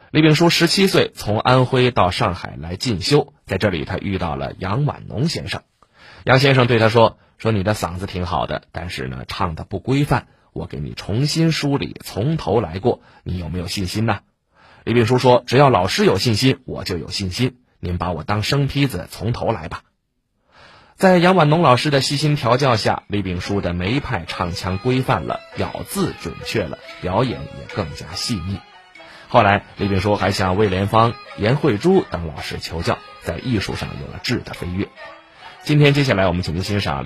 李炳书17岁从安徽到上海来进修，在这里他遇到了杨婉农先生。杨先生对他说你的嗓子挺好的，但是呢唱得不规范，我给你重新梳理，从头来过，你有没有信心呢？李炳书说，只要老师有信心，我就有信心，您把我当生坯子，从头来吧。在杨婉农老师的悉心调教下，李炳书的梅派唱腔规范了，咬字准确了，表演也更加细腻。后来李炳书还向魏莲芳、严慧珠等老师求教，在艺术上有了质的飞跃。接下来我们请您欣赏